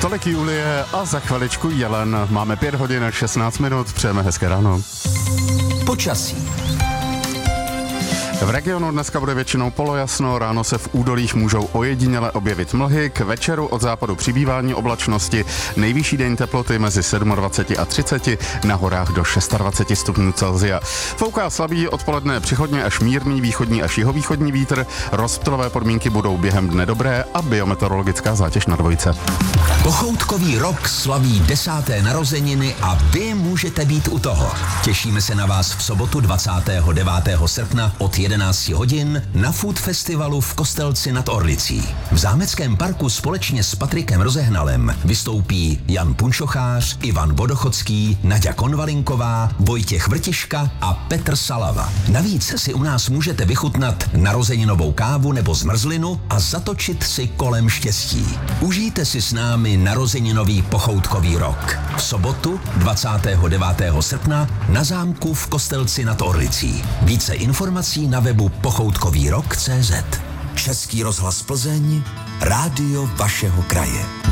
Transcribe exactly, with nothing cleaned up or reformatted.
Tolik Julie a za chviličku Jelen. Máme pět hodin a šestnáct minut, přejeme hezké ráno. Počasí. V regionu dneska bude většinou polojasno, ráno se v údolích můžou ojediněle objevit mlhy, k večeru od západu přibývání oblačnosti, nejvyšší denní teploty mezi dvacet sedm a třicet, na horách do dvacet šest stupňů Celsia. Fouká slabý, odpoledne přechodně až mírný východní až jihovýchodní vítr, rozptylové podmínky budou během dne dobré a biometeorologická zátěž na dvojce. Pochoutkový rok slaví desáté narozeniny a vy můžete být u toho. Těšíme se na vás v sobotu dvacátého devátého srpna od jedenáct hodin na Food Festivalu v Kostelci nad Orlicí. V zámeckém parku společně s Patrikem Rozehnalem vystoupí Jan Punčochář, Ivan Vodochodský, Naďa Konvalinková, Vojtěch Vrtiška a Petr Salava. Navíc si u nás můžete vychutnat narozeninovou kávu nebo zmrzlinu a zatočit si kolem štěstí. Užijte si s námi narozeninový pochoutkový rok. V sobotu dvacátého devátého srpna na zámku v Kostelci nad Orlicí. Více informací na webu pochoutkový rok tečka cé zet. Český rozhlas Plzeň, rádio vašeho kraje.